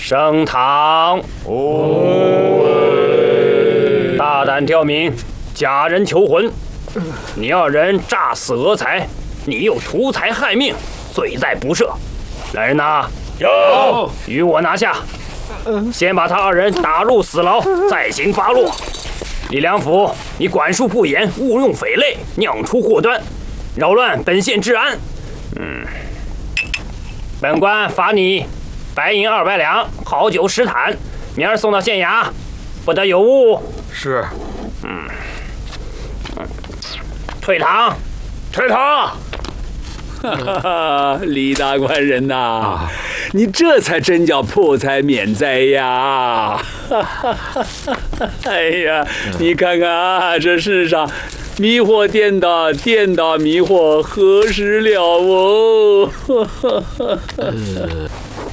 升堂。大胆挑民，假人求魂。你二人诈死讹财，你又图财害命，罪在不赦。来人呐！ 有， 与我拿下。先把他二人打入死牢，再行发落。李良甫，你管束不严，误用匪类，酿出祸端，扰乱本县治安。本官罚你白银200两，好酒10坛，明儿送到县衙，不得有误。 是。 退堂， 退堂。 李大官人呐，你这才真叫破财免灾呀！哎呀，你看看啊，这世上迷惑颠倒，颠倒迷惑，何时了哦？